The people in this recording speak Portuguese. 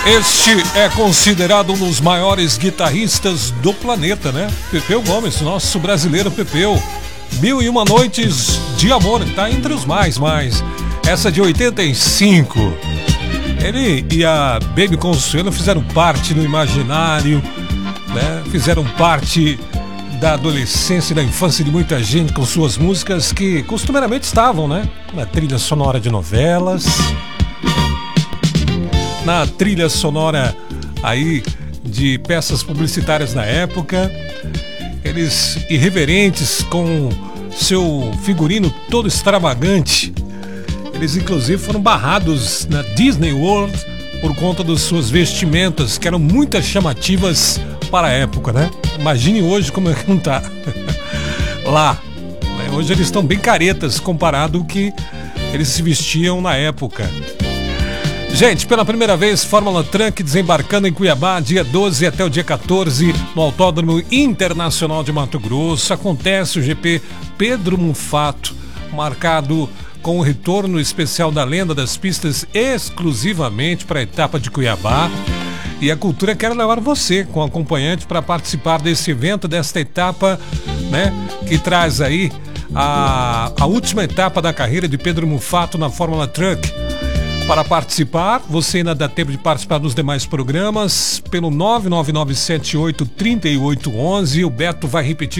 Este é considerado um dos maiores guitarristas do planeta, né? Pepeu Gomes, nosso brasileiro Pepeu. 1001 Noites de Amor, tá entre os mais. Essa de 85. Ele e a Baby Consuelo fizeram parte do imaginário, né? Fizeram parte da adolescência e da infância de muita gente com suas músicas que costumeiramente estavam, né? Na trilha sonora de novelas, na trilha sonora aí de peças publicitárias na época. Eles irreverentes com seu figurino todo extravagante. Eles inclusive foram barrados na Disney World por conta das suas vestimentas, que eram muito chamativas para a época, né? Imagine hoje como é que não tá lá. Hoje eles estão bem caretas comparado ao que eles se vestiam na época. Gente, pela primeira vez, Fórmula Truck desembarcando em Cuiabá, dia 12 até o dia 14, no Autódromo Internacional de Mato Grosso. Acontece o GP Pedro Mufato, marcado com o retorno especial da lenda das pistas exclusivamente para a etapa de Cuiabá. E a Cultura quer levar você, com acompanhante, para participar desse evento, desta etapa, né, que traz aí a última etapa da carreira de Pedro Mufato na Fórmula Truck. Para participar, você ainda dá tempo de participar dos demais programas pelo 999783811. O Beto vai repetir